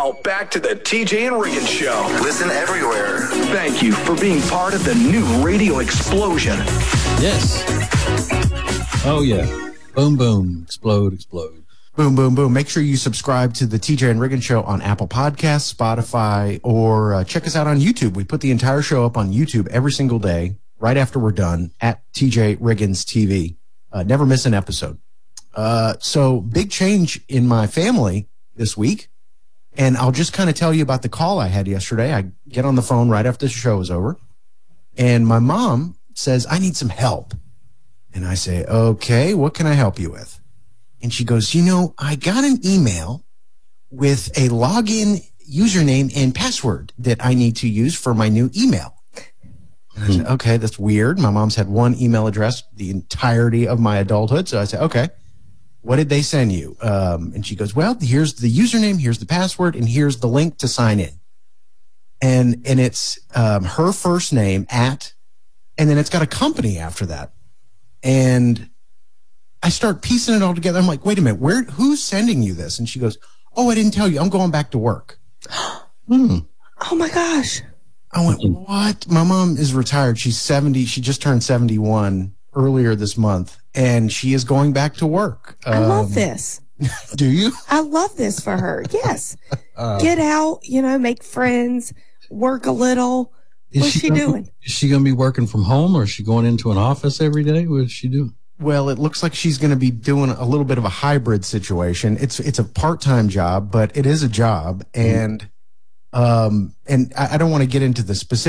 Now, back to the TJ and Regan Show. Listen everywhere. Thank you for being part of the new radio explosion. Yes. Oh, yeah. Boom, boom. Explode, explode. Boom, boom, boom. Make sure you subscribe to the TJ and Regan Show on Apple Podcasts, Spotify, or check us out on YouTube. We put the entire show up on YouTube every single day, right after we're done, at TJ Riggins TV. Never miss an episode. So big change in my family this week. And I'll just kind of tell you about the call I had yesterday. I get on the phone right after the show is over. And my mom says, I need some help. And I say, okay, what can I help you with? And she goes, I got an email with a login username and password that I need to use for my new email. And I said, okay, that's weird. My mom's had one email address the entirety of my adulthood. So I said, okay, what did they send you? And she goes, well, here's the username, here's the password, and here's the link to sign in. And it's her first name and then it's got a company after that. And I start piecing it all together. I'm like, wait a minute, who's sending you this? And she goes, oh, I didn't tell you. I'm going back to work. Oh my gosh. I went, what? My mom is retired. She's 70. She just turned 71 earlier this month, and she is going back to work. I love this. Do you? I love this for her. Yes. Get out, make friends, work a little. What's she doing? Is she going to be working from home, or is she going into an office every day? What is she doing? Well, it looks like she's going to be doing a little bit of a hybrid situation. It's a part-time job, but it is a job. And I don't want to get into the specifics.